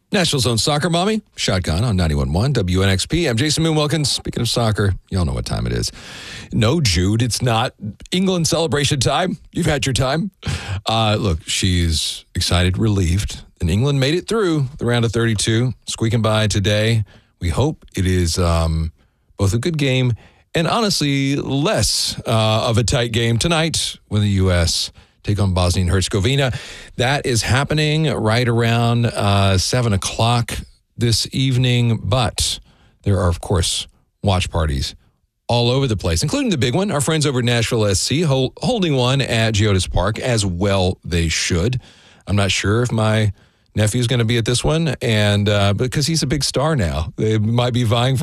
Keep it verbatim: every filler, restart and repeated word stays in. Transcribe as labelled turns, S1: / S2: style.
S1: Nashville's own soccer mommy, Shotgun on ninety-one point one W N X P. I'm Jason Moon Wilkins. Speaking of soccer, y'all know what time it is. No, Jude, it's not England celebration time. You've had your time. Uh, look, she's excited, relieved, and England made it through the round of thirty-two, squeaking by today. We hope it is um, both a good game and honestly less uh, of a tight game tonight when the U S take on Bosnia and Herzegovina. That is happening right around uh, seven o'clock this evening. But there are, of course, watch parties all over the place, including the big one. Our friends over at Nashville S C hold, holding one at Geodis Park, as well they should. I'm not sure if my nephew's going to be at this one, and uh, because he's a big star now. They might be vying for